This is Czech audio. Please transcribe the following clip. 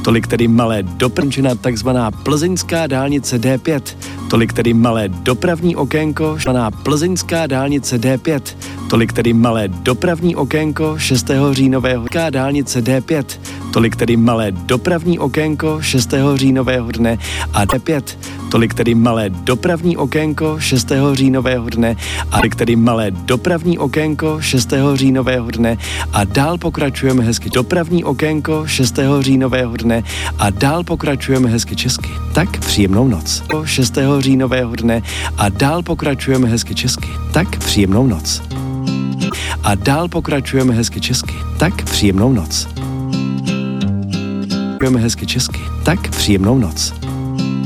tolik tedy malé doprčena takzvaná plzeňská dálnice D5, tolik tedy malé dopravní okénko, šlaná plzeňská dálnice D5, tolik tedy malé dopravní okénko 6. říjnového dálnice D5, tolik tedy malé dopravní okénko 6. říjnového dne a D5, tolik tedy malé dopravní okénko 6. říjnového dne a tolik tedy malé dopravní okénko 6. říjnového dne a dál pokračujeme hezky dopravní okénko 6. říjnového dne a dál pokračujeme hezky česky. Tak příjemnou noc. 6. říjnového dne a dál pokračujeme hezky česky. Tak příjemnou noc. A dál pokračujeme hezky česky. Tak příjemnou noc. Pokračujeme hezky česky. Tak příjemnou noc.